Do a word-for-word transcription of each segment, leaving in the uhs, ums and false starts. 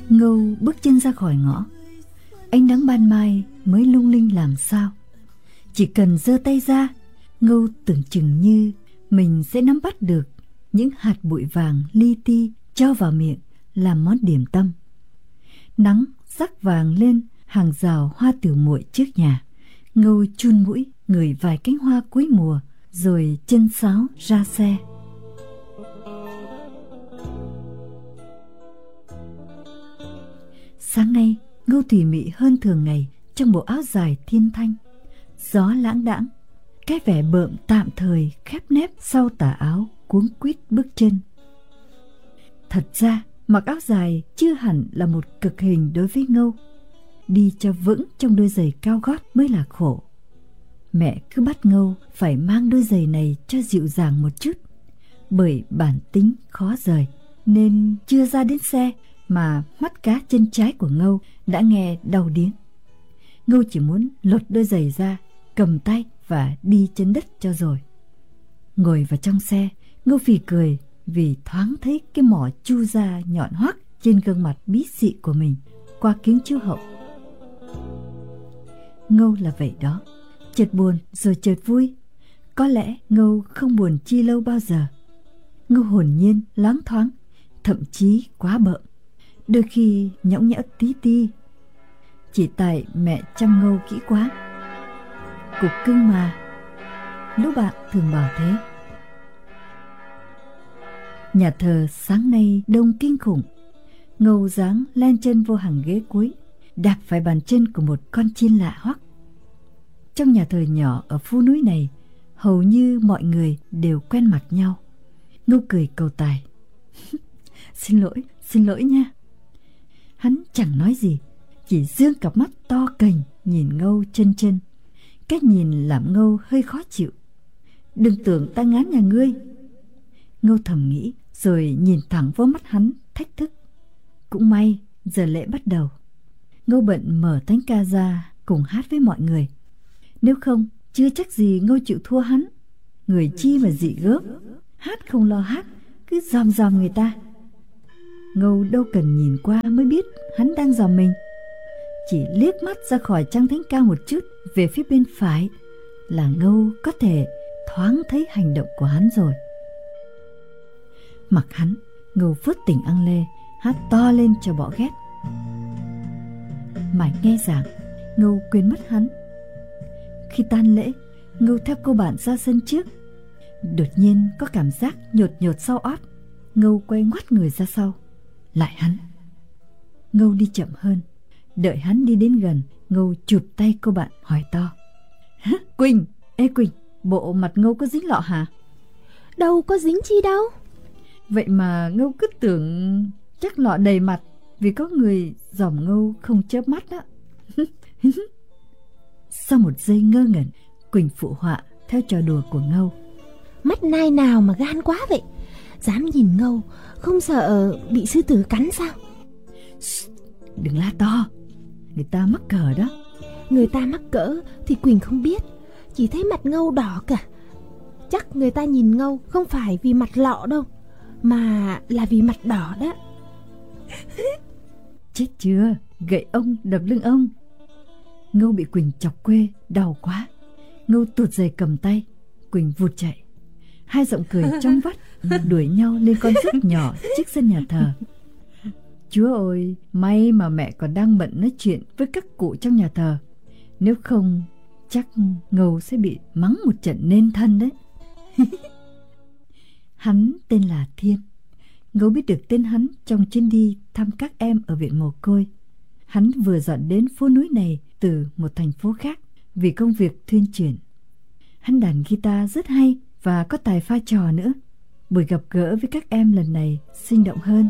Ngâu bước chân ra khỏi ngõ. Ánh nắng ban mai mới lung linh làm sao. Chỉ cần giơ tay ra, Ngâu tưởng chừng như mình sẽ nắm bắt được những hạt bụi vàng li ti cho vào miệng làm món điểm tâm. Nắng rắc vàng lên hàng rào hoa tiểu muội trước nhà. Ngâu chun mũi ngửi vài cánh hoa cuối mùa, rồi chân sáo ra xe. Sáng nay, Ngâu tỉ mỉ hơn thường ngày trong bộ áo dài thiên thanh. Gió lãng đãng, cái vẻ bợm tạm thời khép nép sau tà áo cuống quýt bước chân. Thật ra, mặc áo dài chưa hẳn là một cực hình đối với Ngâu. Đi cho vững trong đôi giày cao gót mới là khổ. Mẹ cứ bắt Ngâu phải mang đôi giày này cho dịu dàng một chút, bởi bản tính khó rời, nên chưa ra đến xe mà mắt cá chân trái của Ngâu đã nghe đau điếng. Ngâu chỉ muốn lột đôi giày ra, cầm tay và đi trên đất cho rồi. Ngồi vào trong xe, Ngâu phì cười vì thoáng thấy cái mỏ chu da nhọn hoắt trên gương mặt bí xị của mình qua kính chiếu hậu. Ngâu là vậy đó, chợt buồn rồi chợt vui. Có lẽ Ngâu không buồn chi lâu bao giờ. Ngâu hồn nhiên, loáng thoáng, thậm chí quá bợm, đôi khi nhõng nhẽo tí ti. Chỉ tại mẹ chăm Ngâu kỹ quá. Cục cưng mà, lũ bạn thường bảo thế. Nhà thờ sáng nay đông kinh khủng. Ngâu dáng len chân vô hàng ghế cuối, đạp phải bàn chân của một con chiên lạ hoắc. Trong nhà thờ nhỏ ở phố núi này, hầu như mọi người đều quen mặt nhau. Ngâu cười cầu tài. Xin lỗi, xin lỗi nha. Hắn chẳng nói gì, chỉ dương cặp mắt to cành nhìn Ngâu chân chân. Cách nhìn làm Ngâu hơi khó chịu. Đừng tưởng ta ngán nhà ngươi. Ngâu thầm nghĩ, rồi nhìn thẳng vào mắt hắn thách thức. Cũng may giờ lễ bắt đầu. Ngâu bận mở thánh ca ra cùng hát với mọi người. Nếu không, chưa chắc gì Ngâu chịu thua hắn. Người chi mà dị gớm, hát không lo hát, cứ dòm dòm người ta. Ngâu đâu cần nhìn qua mới biết hắn đang dòm mình. Chỉ liếc mắt ra khỏi trang thánh ca một chút về phía bên phải là Ngâu có thể thoáng thấy hành động của hắn rồi. Mặc hắn, Ngâu phớt tỉnh ăn lê, hát to lên cho bỏ ghét. Mãi nghe giảng, Ngâu quên mất hắn. Khi tan lễ, Ngâu theo cô bạn ra sân trước. Đột nhiên có cảm giác nhột nhột sau ót. Ngâu quay ngoắt người ra sau. Lại hắn. Ngâu đi chậm hơn. Đợi hắn đi đến gần, Ngâu chụp tay cô bạn hỏi to. Quỳnh, ê Quỳnh, bộ mặt Ngâu có dính lọ hả? Đâu có dính chi đâu. Vậy mà Ngâu cứ tưởng chắc lọ đầy mặt, vì có người dòm Ngâu không chớp mắt đó. Sau một giây ngơ ngẩn, Quỳnh phụ họa theo trò đùa của Ngâu. Mắt nai nào mà gan quá vậy, dám nhìn Ngâu, không sợ bị sư tử cắn sao? Đừng la to, người ta mắc cỡ đó. Người ta mắc cỡ thì Quỳnh không biết, chỉ thấy mặt Ngâu đỏ cả. Chắc người ta nhìn Ngâu không phải vì mặt lọ đâu, mà là vì mặt đỏ đó. Chết chưa, gậy ông đập lưng ông. Ngâu bị Quỳnh chọc quê, đau quá. Ngâu tuột giày cầm tay, Quỳnh vụt chạy. Hai giọng cười trong vắt đuổi nhau lên con dốc nhỏ trước sân nhà thờ. Chúa ơi, may mà mẹ còn đang bận nói chuyện với các cụ trong nhà thờ. Nếu không, chắc Ngâu sẽ bị mắng một trận nên thân đấy. Hắn tên là Thiên. Ngâu biết được tên hắn trong chuyến đi thăm các em ở viện mồ côi. Hắn vừa dọn đến phố núi này từ một thành phố khác vì công việc thuyên chuyển. Hắn đàn guitar rất hay và có tài pha trò nữa. Buổi gặp gỡ với các em lần này sinh động hơn.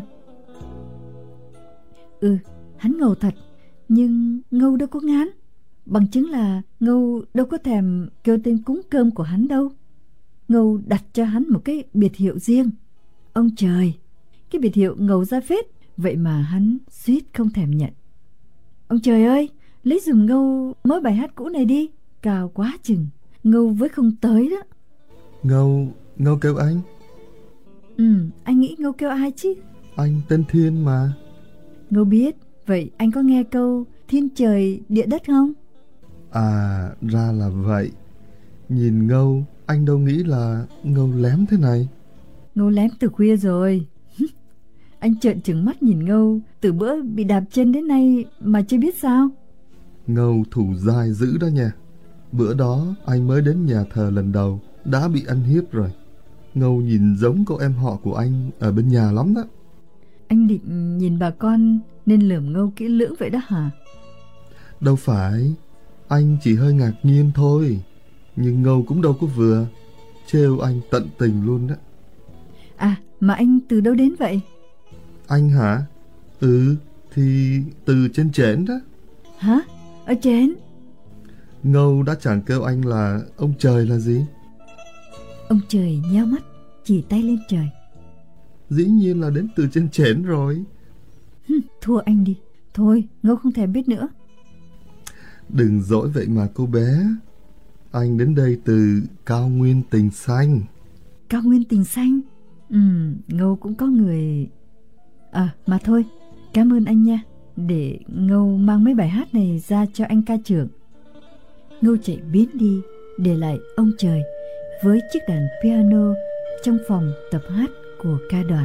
Ừ, hắn ngầu thật, nhưng Ngâu đâu có ngán. Bằng chứng là Ngâu đâu có thèm kêu tên cúng cơm của hắn đâu. Ngâu đặt cho hắn một cái biệt hiệu riêng. Ông trời, cái biệt hiệu ngầu ra phết. Vậy mà hắn suýt không thèm nhận. Ông trời ơi, lấy giùm Ngâu mới bài hát cũ này đi, cao quá chừng. Ngâu với không tới đó. Ngâu, Ngâu kêu anh. Ừ, anh nghĩ Ngâu kêu ai chứ? Anh tên Thiên mà. Ngô biết. Vậy anh có nghe câu thiên trời địa đất không? À, ra là vậy. Nhìn Ngâu, anh đâu nghĩ là Ngâu lém thế này. Ngô lém từ khuya rồi. Anh trợn trừng mắt nhìn Ngâu từ bữa bị đạp chân đến nay mà chưa biết sao. Ngâu thủ dai dữ đó nha. Bữa đó anh mới đến nhà thờ lần đầu đã bị ăn hiếp rồi. Ngâu nhìn giống cô em họ của anh ở bên nhà lắm đó. Anh định nhìn bà con nên lườm Ngâu kỹ lưỡng vậy đó hả? Đâu phải, anh chỉ hơi ngạc nhiên thôi. Nhưng Ngâu cũng đâu có vừa, trêu anh tận tình luôn đó. À, mà anh từ đâu đến vậy? Anh hả? Ừ, thì từ trên trển đó. Hả? Ở trển? Ngâu đã chẳng kêu anh là ông trời là gì. Ông trời nheo mắt chỉ tay lên trời. Dĩ nhiên là đến từ trên trển rồi. Hừm, thua anh đi. Thôi, Ngâu không thèm biết nữa. Đừng dỗi vậy mà cô bé. Anh đến đây từ cao nguyên tình xanh. Cao nguyên tình xanh? Ừ, Ngâu cũng có người... À, mà thôi, cảm ơn anh nha. Để Ngâu mang mấy bài hát này ra cho anh ca trưởng. Ngâu chạy biến đi, để lại ông trời với chiếc đàn piano trong phòng tập hát của ca đoàn.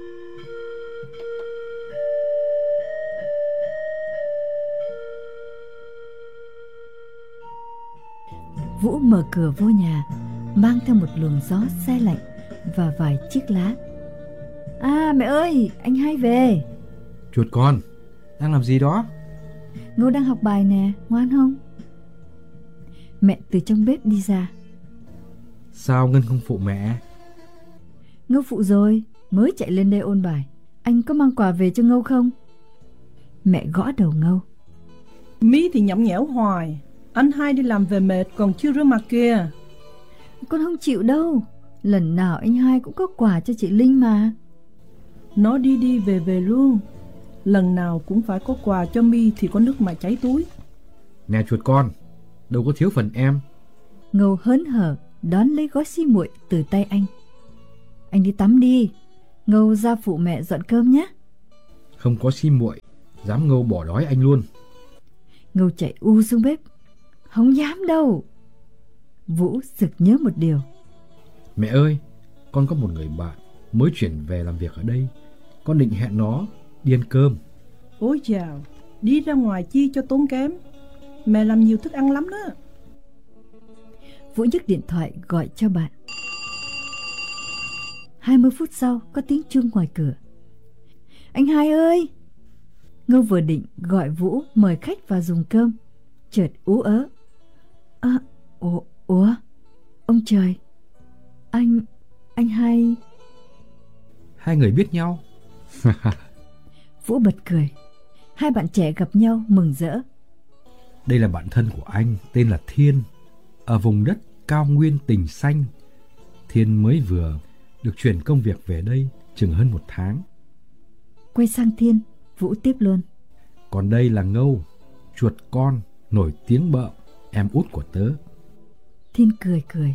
Vũ mở cửa vô nhà, mang theo một luồng gió se lạnh và vài chiếc lá. À mẹ ơi, anh hai về. Chuột con, đang làm gì đó? Ngô đang học bài nè, ngoan không? Mẹ từ trong bếp đi ra. Sao Ngân không phụ mẹ? Ngô phụ rồi, mới chạy lên đây ôn bài. Anh có mang quà về cho Ngô không? Mẹ gõ đầu Ngô. Mí thì nhõng nhẽo hoài. Anh hai đi làm về mệt còn chưa rửa mặt kìa. Con không chịu đâu. Lần nào anh hai cũng có quà cho chị Linh mà. Nó đi đi về về luôn. Lần nào cũng phải có quà cho Mi thì có nước mà cháy túi. Nè chuột con, đâu có thiếu phần em. Ngô hớn hở đón lấy gói xi muội từ tay anh. Anh đi tắm đi. Ngô ra phụ mẹ dọn cơm nhé. Không có xi muội, dám Ngô bỏ đói anh luôn. Ngô chạy u xuống bếp. Không dám đâu. Vũ sực nhớ một điều. Mẹ ơi, con có một người bạn mới chuyển về làm việc ở đây. Con định hẹn nó đi ăn cơm. Ôi chào, đi ra ngoài chi cho tốn kém. Mẹ làm nhiều thức ăn lắm đó. Vũ nhấc điện thoại gọi cho bạn. Hai mươi phút sau có tiếng chuông ngoài cửa. Anh hai ơi! Ngô vừa định gọi Vũ mời khách vào dùng cơm, chợt ú ớ. À, ủa, ủa, ông trời, anh, anh hai... Hai người biết nhau. Vũ bật cười. Hai bạn trẻ gặp nhau mừng rỡ. Đây là bạn thân của anh, tên là Thiên. Ở vùng đất cao nguyên tình xanh. Thiên mới vừa được chuyển công việc về đây chừng hơn một tháng. Quay sang Thiên, Vũ tiếp luôn. Còn đây là Ngâu, chuột con nổi tiếng bợ, em út của tớ. Thiên cười cười.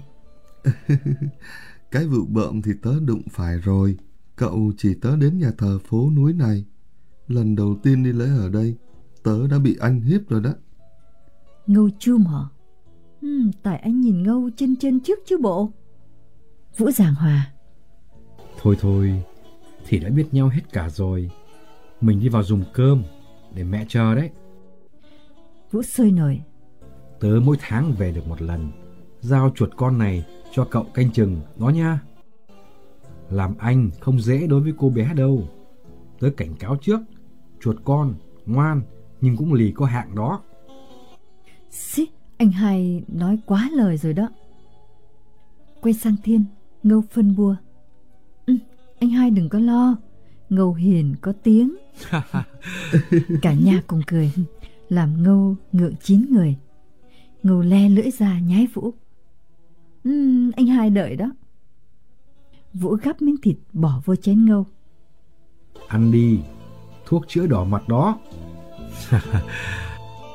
Cái vụ bợm thì tớ đụng phải rồi. Cậu chỉ tớ đến nhà thờ phố núi này. Lần đầu tiên đi lễ ở đây, tớ đã bị anh hiếp rồi đó. Ngâu chum hả? Ừ, tại anh nhìn Ngâu chân chân trước chứ bộ. Vũ giảng hòa. Thôi thôi, thì đã biết nhau hết cả rồi. Mình đi vào dùng cơm, để mẹ chờ đấy. Vũ sôi nổi. Tớ mỗi tháng về được một lần. Giao chuột con này cho cậu canh chừng nó nha. Làm anh không dễ đối với cô bé đâu. Tớ cảnh cáo trước, chuột con ngoan nhưng cũng lì có hạng đó. Xí, anh hai nói quá lời rồi đó. Quay sang Thiên, Ngâu phân bua. Ừ, anh hai đừng có lo, Ngâu hiền có tiếng. Cả nhà cùng cười, làm Ngâu ngượng chín người. Ngâu le lưỡi ra nhái Vũ. Ừ, anh hai đợi đó. Vũ gắp miếng thịt bỏ vô chén Ngâu. Ăn đi, thuốc chữa đỏ mặt đó.